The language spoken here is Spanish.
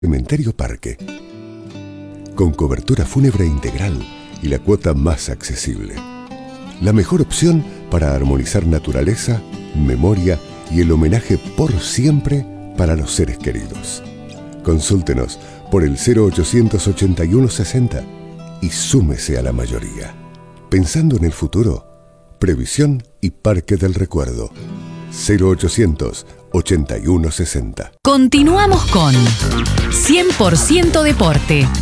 Cementerio Parque, con cobertura fúnebre integral y la cuota más accesible. La mejor opción para armonizar naturaleza, memoria y el homenaje por siempre para los seres queridos. Consúltenos por el 0800 81 60 y súmese a la mayoría. Pensando en el futuro, Previsión y Parque del Recuerdo. 0800 81 60. Continuamos con 100% Deporte.